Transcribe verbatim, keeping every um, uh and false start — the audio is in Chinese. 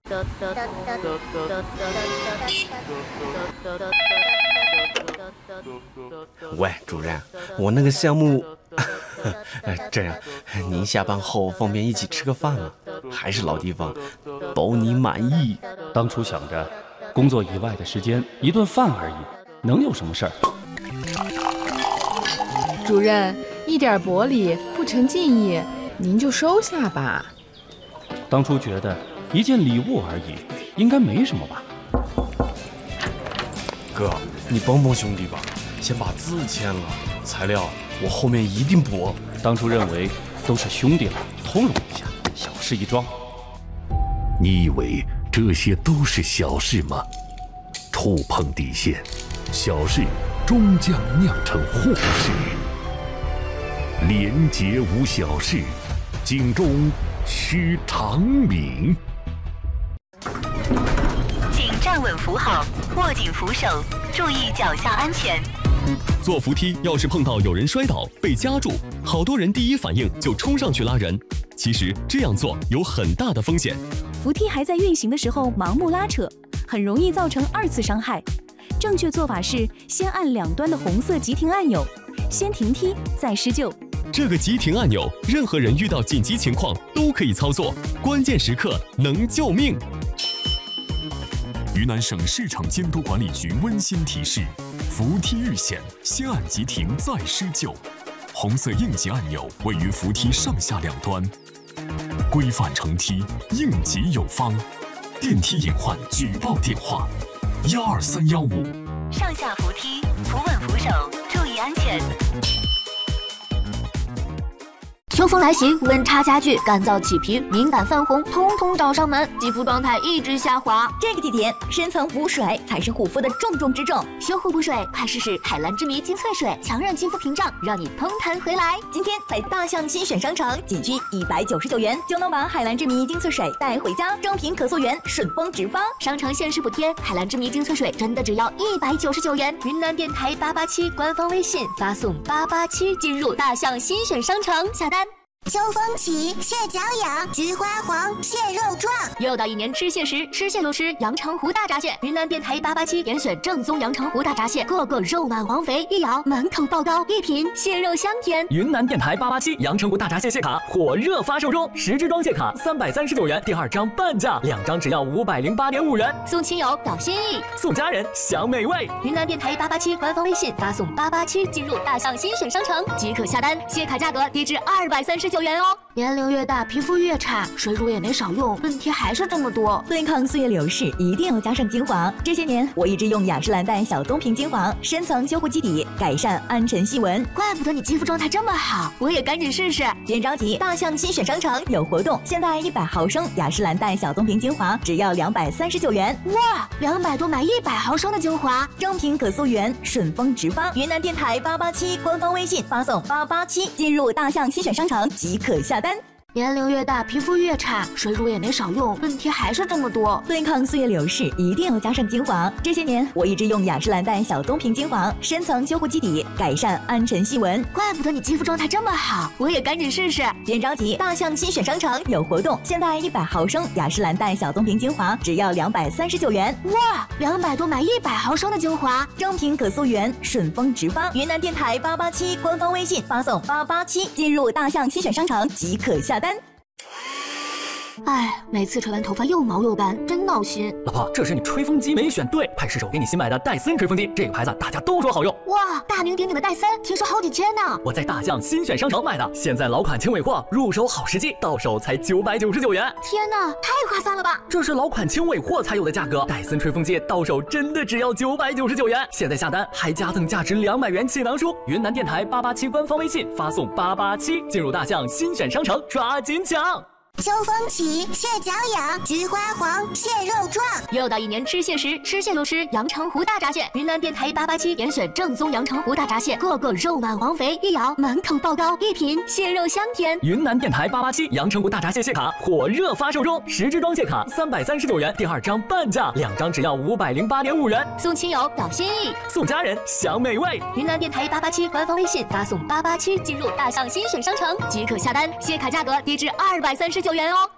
喂，主任，我那个项目，这样，您下班后方便一起吃个饭吗？还是老地方，包你满意。 当初想着，工作以外的时间一顿饭而已，能有什么事儿？ 主任，一点薄礼不成敬意，您就收下吧。 当初觉得一件礼物而已，应该没什么吧？ 哥，你帮帮兄弟吧，先把字签了，材料我后面一定补。 当初认为都是兄弟了，通融一下，小事一桩。 你以为这些都是小事吗？触碰底线，小事终将酿成祸事。廉洁无小事，警钟须长鸣。 请站稳扶好，握紧扶手，注意脚下安全。 坐扶梯要是碰到有人摔倒被夹住，好多人第一反应就冲上去拉人。其实这样做有很大的风险。 扶梯还在运行的时候盲目拉扯，很容易造成二次伤害。正确做法是先按两端的红色急停按钮，先停梯再施救。 这个急停按钮，任何人遇到紧急情况都可以操作，关键时刻能救命。 云南省市场监督管理局温馨提示：扶梯遇险，先按急停再施救。红色应急按钮位于扶梯上下两端。规范乘梯，应急有方。电梯隐患举报电话：幺二三幺五。 上下扶梯，扶稳扶手，注意安全。 秋风来袭，温差加剧，干燥起皮、敏感泛红，通通找上门，肌肤状态一直下滑。 这个季节，深层补水才是护肤的重中之重。 修护补水，快试试海蓝之谜精粹水，强韧肌肤屏障，让你蓬弹回来。 今天在大象新选商城，仅需一百九十九元就能把海蓝之谜精粹水带回家，正品可溯源，顺丰直发。 商城限时补贴，海蓝之谜精粹水真的只要一百九十九元。云南电台八八七官方微信发送八八七进入大象新选商城下单。 秋风起，蟹脚痒，菊花黄，蟹肉壮。 又到一年吃蟹时，吃蟹就吃阳澄湖大闸蟹。云南电台八八七严选正宗阳澄湖大闸蟹，个个肉满黄肥，一咬满口爆膏，一品蟹肉香甜。 云南电台八八七阳澄湖大闸蟹蟹卡火热发售中，十支装蟹卡三百三十九元，第二张半价，两张只要五百零八点五元。 送亲友表心意， 送家人享美味。 云南电台八八七官方微信发送八八七进入大象新选商城即可下单，蟹卡价格低至二百三十九元哦。年龄越大，皮肤越差，水乳也没少用，问题还是这么多。 对抗岁月流逝，一定要加上精华。这些年，我一直用雅诗兰黛小棕瓶精华，深层修护基底，改善暗沉细纹。 怪不得你肌肤状态这么好，我也赶紧试试。 别着急，大象新选商城有活动，现在一百毫升雅诗兰黛小棕瓶精华只要两百三十九元。 哇，两百多买一百毫升的精华， 正品可溯源，顺丰直发。云南电台八八七官方微信发送八八七进入大象新选商城即可下单。 年龄越大，皮肤越差，水乳也没少用，问题还是这么多。 对抗岁月流逝，一定要加上精华。这些年，我一直用雅诗兰黛小棕瓶精华，深层修护基底，改善暗沉细纹。 怪不得你肌肤状态这么好，我也赶紧试试。 别着急，大象新选商城有活动，现在一百毫升雅诗兰黛小棕瓶精华只要两百三十九元。 哇，两百多买一百毫升的精华， 正品可溯源，顺丰直发。云南电台八八七官方微信发送八八七进入大象新选商城即可下单。 哎，每次吹完头发又毛又干，真闹心。 老婆，这是你吹风机没选对，派失手给你新买的戴森吹风机，这个牌子大家都说好用。 哇，大名鼎鼎的戴森，听说好几千呢。 我在大象新选商城买的，现在老款轻尾货，入手好时机，到手才九百九十九元。 天哪，太划算了吧！ 这是老款轻尾货才有的价格，戴森吹风机到手真的只要九百九十九元。现在下单还加赠价值两百元气囊书。云南电台八八七官方微信发送八八七进入大象新选商城，抓紧抢！ 秋风起，蟹脚痒，菊花黄，蟹肉壮。 又到一年吃蟹时，吃蟹就吃阳澄湖大闸蟹。云南电台八八七严选正宗阳澄湖大闸蟹，个个肉满黄肥，一咬满口爆膏，一品蟹肉香甜。 云南电台八八七阳澄湖大闸蟹蟹卡火热发售中，十支装蟹卡三百三十九元，第二张半价，两张只要五百零八点五元。 送亲友表心意， 送家人享美味。 云南电台八八七官方微信发送八八七进入大象新选商城即可下单，蟹卡价格低至二百三十九元哦。